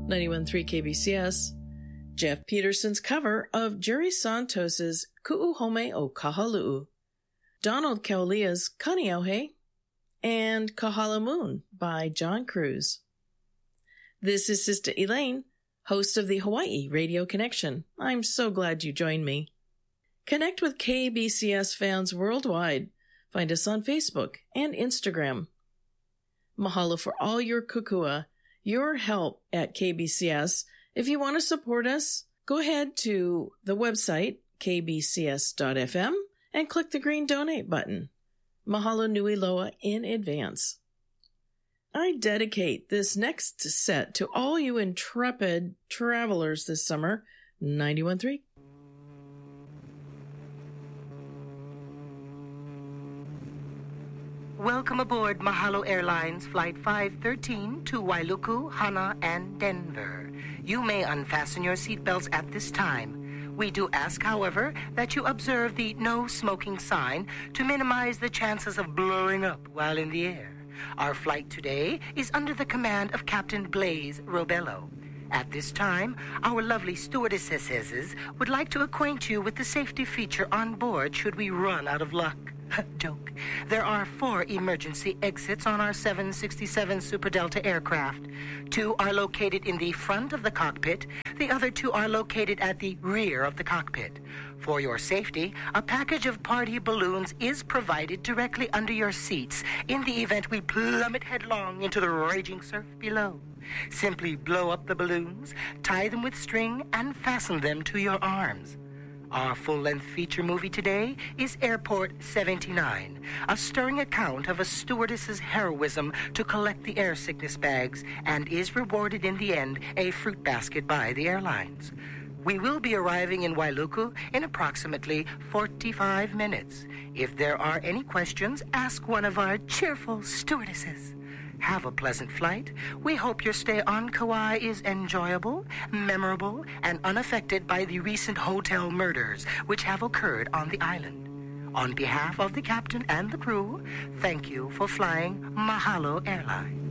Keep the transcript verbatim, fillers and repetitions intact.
ninety-one point three K B C S, Jeff Peterson's cover of Jerry Santos's Ku'uhome o Kahalu'u, Donald Kaulia's Kaneohe, and Kahala Moon by John Cruz. This is Sister Elaine, host of the Hawaii Radio Connection. I'm so glad you joined me. Connect with K B C S fans worldwide. Find us on Facebook and Instagram. Mahalo for all your kukua, your help at K B C S. If you want to support us, go ahead to the website, k b c s dot f m, and click the green donate button. Mahalo nui loa in advance. I dedicate this next set to all you intrepid travelers this summer. ninety-one point three. Welcome aboard Mahalo Airlines Flight five thirteen to Wailuku, Hana, and Denver. You may unfasten your seatbelts at this time. We do ask, however, that you observe the no smoking sign to minimize the chances of blowing up while in the air. Our flight today is under the command of Captain Blaze Robello. At this time, our lovely stewardesses would like to acquaint you with the safety feature on board should we run out of luck. Joke. There are four emergency exits on our seven sixty-seven Super Delta aircraft. Two are located in the front of the cockpit. The other two are located at the rear of the cockpit. For your safety, a package of party balloons is provided directly under your seats in the event we plummet headlong into the raging surf below. Simply blow up the balloons, tie them with string, and fasten them to your arms. Our full-length feature movie today is Airport seventy-nine, a stirring account of a stewardess's heroism to collect the air sickness bags, and is rewarded in the end a fruit basket by the airlines. We will be arriving in Wailuku in approximately forty-five minutes. If there are any questions, ask one of our cheerful stewardesses. Have a pleasant flight. We hope your stay on Kauai is enjoyable, memorable, and unaffected by the recent hotel murders which have occurred on the island. On behalf of the captain and the crew, thank you for flying Mahalo Airlines.